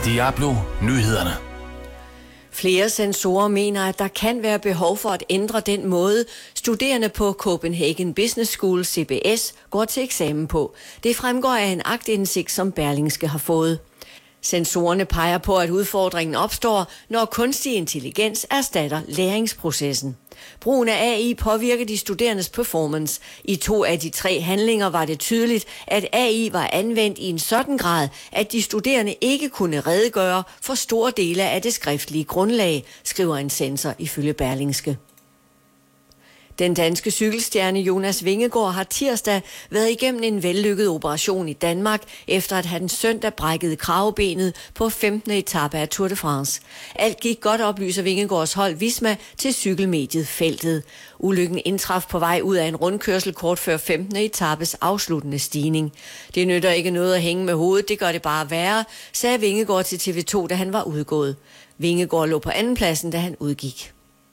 Diablo Nyhederne. Flere sensorer mener, at der kan være behov for at ændre den måde, studerende på Copenhagen Business School, CBS, går til eksamen på. Det fremgår af en aktindsigt, som Berlingske har fået. Sensorerne peger på, at udfordringen opstår, når kunstig intelligens erstatter læringsprocessen. Brugen af AI påvirker de studerendes performance. I 2 af de 3 handlinger var det tydeligt, at AI var anvendt i en sådan grad, at de studerende ikke kunne redegøre for store dele af det skriftlige grundlag, skriver en sensor ifølge Berlingske. Den danske cykelstjerne Jonas Vingegaard har tirsdag været igennem en vellykket operation i Danmark, efter at han søndag brækkede kravebenet på 15. etape af Tour de France. Alt gik godt, oplyser Vingegaards hold Visma til cykelmediet Feltet. Ulykken indtraf på vej ud af en rundkørsel kort før 15. etapes afsluttende stigning. Det nytter ikke noget at hænge med hovedet, det gør det bare værre, sagde Vingegaard til TV2, da han var udgået. Vingegaard lå på andenpladsen, da han udgik.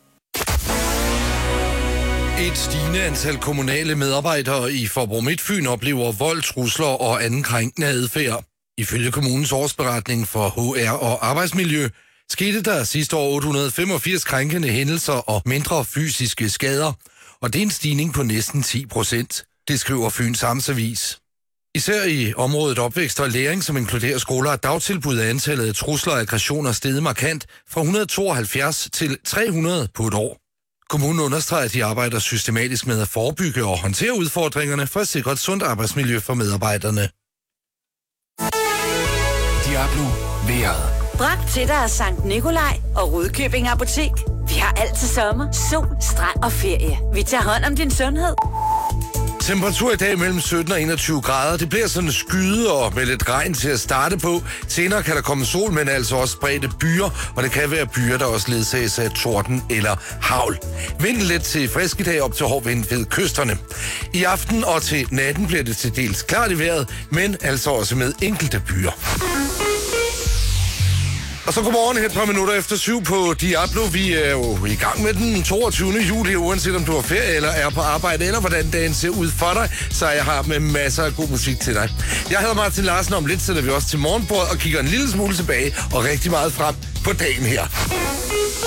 Et stigende antal kommunale medarbejdere i Faaborg Midtfyn oplever vold, trusler og anden krænkende adfærd. Ifølge kommunens årsberetning for HR og arbejdsmiljø skete der sidste år 885 krænkende hændelser og mindre fysiske skader, og det er en stigning på næsten 10%. Det skriver Fyns Amtsavis. Især i området opvækst og læring, som inkluderer skoler og dagtilbud, er antallet af trusler og aggressioner steget markant fra 172 til 300 på et år. Kommunen understreger, at de arbejder systematisk med at forebygge og håndtere udfordringerne for at sikre et sundt arbejdsmiljø for medarbejderne. Diablo vejret. Bragt til dig af Sankt Nikolaj og Rudkøbing Apotek. Vi har altid sommer, sol, strand og ferie. Vi tager hånd om din sundhed. Temperatur i dag mellem 17 og 21 grader. Det bliver sådan skyde og med lidt regn til at starte på. Senere kan der komme sol, men altså også spredte byer, og det kan være byer, der også ledsages af torden eller hagl. Vinden let til frisk i dag op til hård vind ved kysterne. I aften og til natten bliver det til dels klart i vejret, men altså også med enkelte byer. Og så godmorgen et par minutter efter 7 på Diablo. Vi er jo i gang med den 22. juli, uanset om du har ferie eller er på arbejde, eller hvordan dagen ser ud for dig, så jeg har med masser af god musik til dig. Jeg hedder Martin Larsen, om lidt sætter vi også til morgenbordet og kigger en lille smule tilbage og rigtig meget frem på dagen her.